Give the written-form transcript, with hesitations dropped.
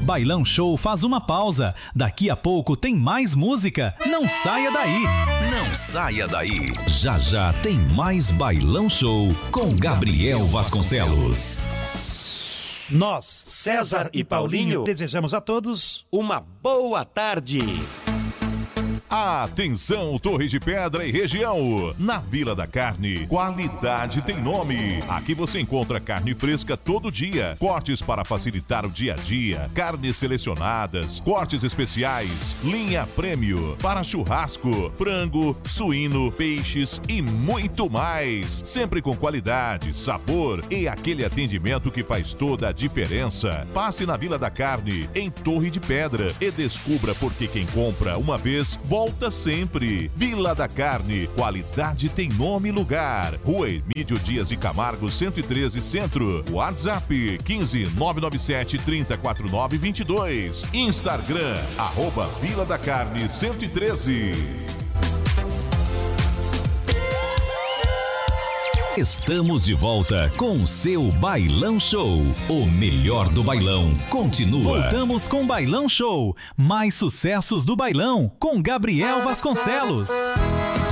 Bailão Show faz uma pausa. Daqui a pouco tem mais música. Não saia daí. Não saia daí. Já já tem mais Bailão Show com Gabriel Vasconcelos. Nós, César e Paulinho, desejamos a todos uma boa tarde. Atenção, Torre de Pedra e região. Na Vila da Carne, qualidade tem nome. Aqui você encontra carne fresca todo dia, cortes para facilitar o dia a dia, carnes selecionadas, cortes especiais, linha prêmio para churrasco, frango, suíno, peixes e muito mais. Sempre com qualidade, sabor e aquele atendimento que faz toda a diferença. Passe na Vila da Carne, em Torre de Pedra, e descubra por que quem compra uma vez volta sempre. Vila da Carne, qualidade tem nome e lugar. Rua Emídio Dias de Camargo, 113 Centro. WhatsApp 15 997 3049 22. Instagram @Vila da Carne 113. Estamos de volta com o seu Bailão Show. O melhor do bailão continua. Voltamos com Bailão Show. Mais sucessos do bailão com Gabriel Vasconcelos.